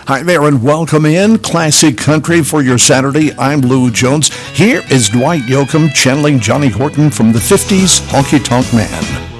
Hi there and welcome in Classic Country for your Saturday. I'm Lou Jones. Here is Dwight Yoakam channeling Johnny Horton from the 50s Honky Tonk Man.